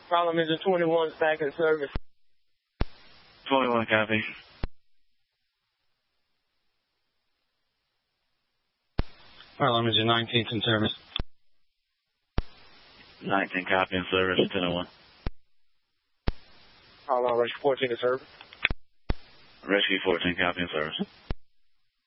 Problem is 21 back in service. 21 copy. Harlem is 19th in service. 19 copy in service, 1001. Harlem, Rescue 14 in service. Rescue 14 copy in service.